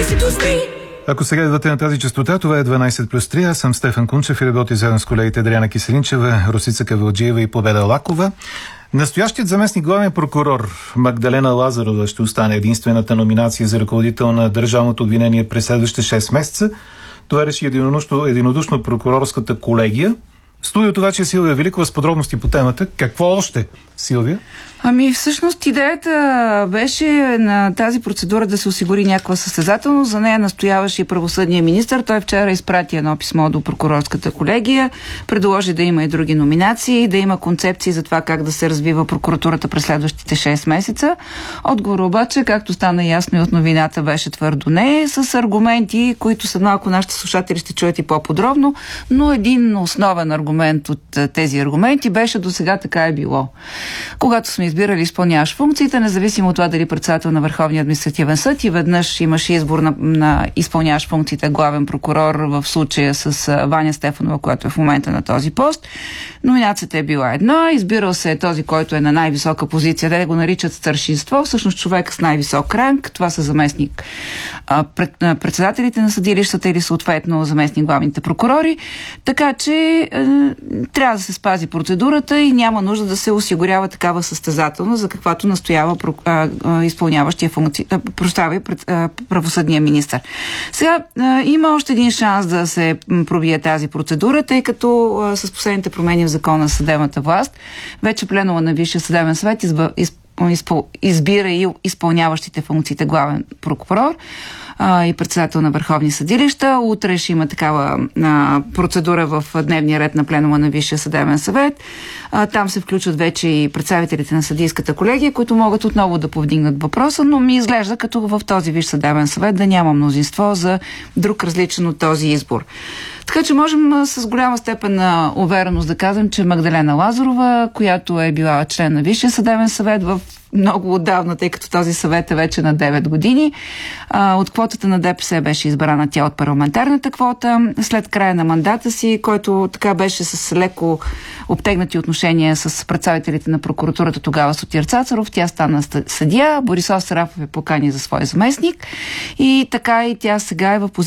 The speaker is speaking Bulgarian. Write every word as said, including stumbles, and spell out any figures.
Ако сега идвате на тази частота, това е дванайсет плюс три. Аз съм Стефан Кунчев и работя заедно с колегите Адриана Киселинчева, Росица Кавалджиева и Победа Лакова. Настоящият заместник главен прокурор Магдалена Лазарова ще остане единствената номинация за ръководител на държавното обвинение през следващите шест месеца. Това реши единодушно, единодушно прокурорската колегия. В студиото вече е Силвия Великова с подробности по темата. Какво още, Силвия? Ами всъщност идеята беше на тази процедура да се осигури някаква състезателност. За нея настояваше и правосъдния министър. Той вчера изпрати едно писмо до прокурорската колегия, предложи да има и други номинации, да има концепции за това как да се развива прокуратурата през следващите шест месеца. Отговор обаче, както стана ясно и от новината, беше твърдо не, с аргументи, които са малко нашите слушатели ще чуят и по-подробно, но един основен аргумент от тези аргументи беше: до сега така е било. Когато сме избирали изпълняваш функциите, независимо от това дали председател на Върховния административен съд, и веднъж имаше избор на, на изпълняваш функциите главен прокурор в случая с Ваня Стефанова, която е в момента на този пост. Номинацията е била една, избирал се е този, който е на най-висока позиция, те го наричат старшинство, всъщност човек с най-висок ранг, това са заместник а, пред, а, председателите на съдилищата или съответно заместник главните прокурори, така че а, трябва да се спази процедурата и няма нужда да се осигурява такава състезателност, за каквато настоява а, а, изпълняващия функции, а, прощава пред, а, правосъдния министър. Сега а, има още един шанс да се пробие тази процедура, тъй като а, с последните промени в закона за съдебната власт, вече пленума на Висшия съдебен съвет изба, из, изпъл, избира и изпълняващите функциите главен прокурор а, и председател на върховни съдилища. Утре ще има такава а, процедура в дневния ред на пленума на Висшия съдебен съвет. А, там се включват вече и представителите на съдийската колегия, които могат отново да повдигнат въпроса, но ми изглежда като в този Висш съдебен съвет да няма мнозинство за друг различен от този избор. Така че можем с голяма степен на увереност да кажем, че Магдалена Лазарова, която е била член на Висшия съдебен съвет в много отдавна, тъй като този съвет е вече на девет години. А, от квотата на ДПС беше избрана тя от парламентарната квота. След края на мандата си, който така беше с леко обтегнати отношения с представителите на прокуратурата тогава Сотир Цацаров, тя стана съдия. Борислав Сарафов е покани за свой заместник и така и тя сега е в позиция